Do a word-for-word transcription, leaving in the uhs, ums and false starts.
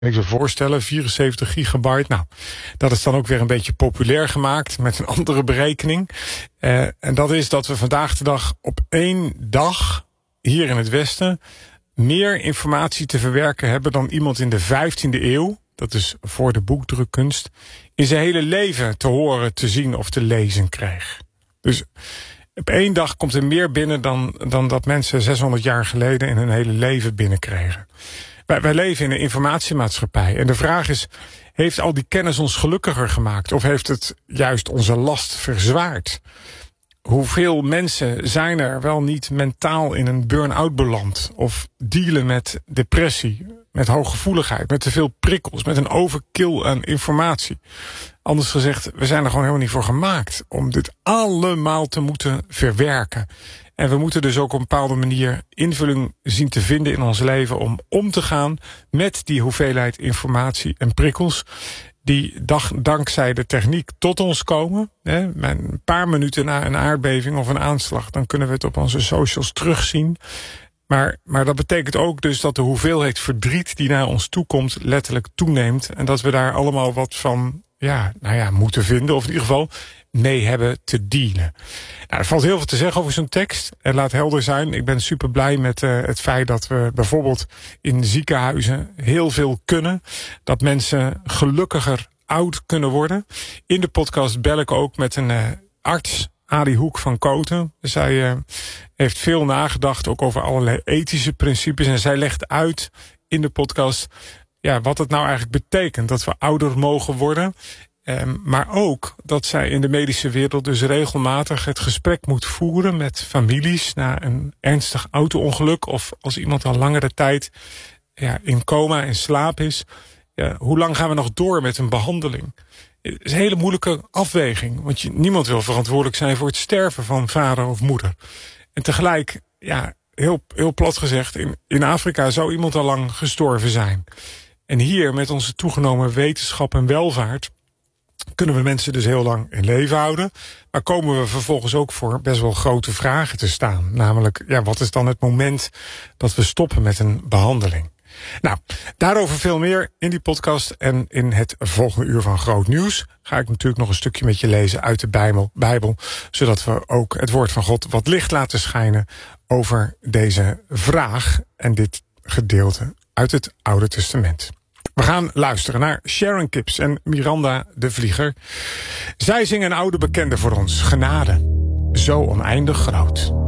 Ik zou voorstellen, vierenzeventig gigabyte. Nou, dat is dan ook weer een beetje populair gemaakt met een andere berekening. Uh, en dat is dat we vandaag de dag op één dag hier in het Westen meer informatie te verwerken hebben dan iemand in de vijftiende eeuw, dat is voor de boekdrukkunst, in zijn hele leven te horen, te zien of te lezen kreeg. Dus op één dag komt er meer binnen dan, dan dat mensen zeshonderd jaar geleden in hun hele leven binnenkregen. Wij, wij leven in een informatiemaatschappij. En de vraag is, heeft al die kennis ons gelukkiger gemaakt? Of heeft het juist onze last verzwaard? Hoeveel mensen zijn er wel niet mentaal in een burn-out beland? Of dealen met depressie, met hooggevoeligheid, met te veel prikkels, met een overkill aan informatie? Anders gezegd, we zijn er gewoon helemaal niet voor gemaakt om dit allemaal te moeten verwerken. En we moeten dus ook op een bepaalde manier invulling zien te vinden in ons leven om om te gaan met die hoeveelheid informatie en prikkels die dag, dankzij de techniek tot ons komen. Hè, een paar minuten na een aardbeving of een aanslag, dan kunnen we het op onze socials terugzien. Maar, maar dat betekent ook dus dat de hoeveelheid verdriet die naar ons toekomt letterlijk toeneemt. En dat we daar allemaal wat van ja, nou ja, moeten vinden, of in ieder geval mee hebben te dealen. Nou, er valt heel veel te zeggen over zo'n tekst. En laat helder zijn, ik ben super blij met uh, het feit dat we bijvoorbeeld in ziekenhuizen heel veel kunnen. Dat mensen gelukkiger oud kunnen worden. In de podcast bel ik ook met een uh, arts, Adi Hoek van Koten. Zij uh, heeft veel nagedacht, ook over allerlei ethische principes. En zij legt uit in de podcast ja, wat het nou eigenlijk betekent dat we ouder mogen worden. Um, maar ook dat zij in de medische wereld dus regelmatig het gesprek moet voeren met families na een ernstig auto-ongeluk of als iemand al langere tijd ja, in coma, in slaap is. Ja, hoe lang gaan we nog door met een behandeling? Het is een hele moeilijke afweging, want je, niemand wil verantwoordelijk zijn voor het sterven van vader of moeder. En tegelijk, ja, heel, heel plat gezegd, in, in Afrika zou iemand al lang gestorven zijn. En hier, met onze toegenomen wetenschap en welvaart, kunnen we mensen dus heel lang in leven houden. Maar komen we vervolgens ook voor best wel grote vragen te staan. Namelijk, ja, wat is dan het moment dat we stoppen met een behandeling? Nou, daarover veel meer in die podcast. En in het volgende uur van Groot Nieuws ga ik natuurlijk nog een stukje met je lezen uit de Bijbel, Bijbel, zodat we ook het woord van God wat licht laten schijnen over deze vraag en dit gedeelte uit het Oude Testament. We gaan luisteren naar Sharon Kips en Miranda de Vlieger. Zij zingen een oude bekende voor ons, Genade, zo oneindig groot.